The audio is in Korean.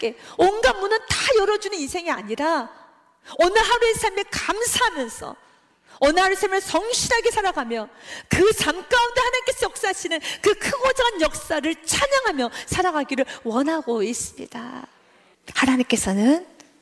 성실하게 온갖 문은 다 열어주는 인생이 아니라 오늘 하루의 삶에 감사하면서 오늘 하루의 삶을 성실하게 살아가며 그 삶 가운데 하나님께서 역사하시는 그 크고 작은 역사를 찬양하며 살아가기를 원하고 있습니다. 하나님께서는